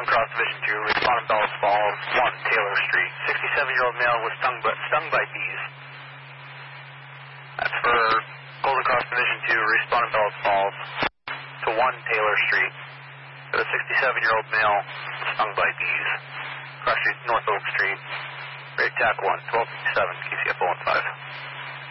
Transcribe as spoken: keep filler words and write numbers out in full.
Cross Division two, responding Bellows Falls, one Taylor Street. sixty-seven-year-old male was stung by, stung by bees. That's for Golden Cross Division two, responding Bellows Falls to one Taylor Street. The sixty-seven-year-old male was stung by bees. Cross Street, North Oak Street. Rate T A C one, twelve fifty-seven, Q C F zero one five.